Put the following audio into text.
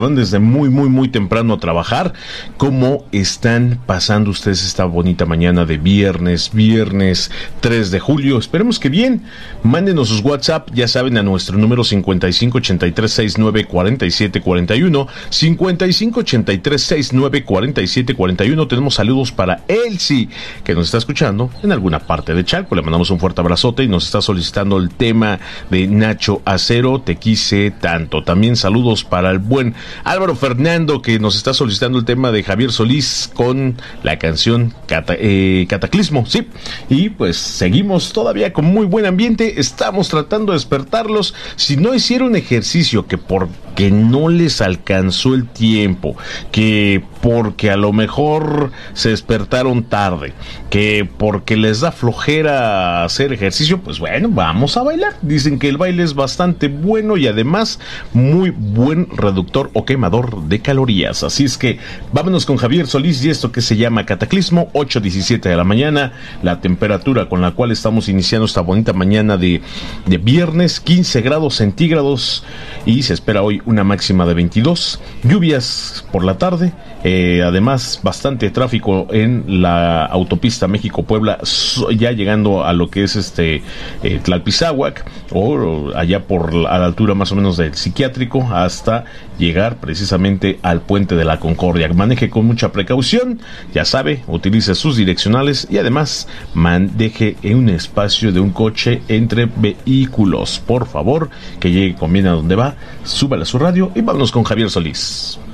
van desde muy temprano a trabajar. ¿Cómo están pasando ustedes esta bonita mañana de viernes 3 de julio? Esperemos que bien. Mándenos sus WhatsApp, ya saben, a nuestro número 5583694741, 5583694741. Tenemos saludos para Elsie, que nos está escuchando en alguna parte de Chalco. Le mandamos un fuerte abrazote y nos está solicitando el tema de Nacho Acero, Te quise tanto. También saludos para el buen Álvaro Fernando, que nos está solicitando el tema de Javier Solís con la canción Cataclismo, sí. Y pues seguimos todavía con muy buen ambiente. Estamos tratando de despertarlos. Si no hicieron ejercicio, que porque no les alcanzó el tiempo, que porque a lo mejor se despertaron tarde, que porque les da flojera hacer ejercicio, pues bueno, vamos a bailar. Dicen que el baile es bastante bueno y además muy buen reductor o quemador de calorías. Así es que vámonos con Javier Solís y esto que se llama Cataclismo. 8:17 de la mañana, la temperatura con la cual estamos iniciando esta bonita mañana de viernes, 15 grados centígrados, y se espera hoy una máxima de 22, lluvias por la tarde, además bastante tráfico en la autopista México-Puebla, ya llegando a lo que es Tlalpizáhuac, o allá a la altura más o menos del psiquiátrico, hasta llegar precisamente al puente de la Concordia. Maneje con mucha precaución, ya sabe, utilice sus direccionales y además deje en un espacio de un coche entre vehículos, por favor, que llegue con bien a donde va. Súbale a su radio y vámonos con Javier Solís.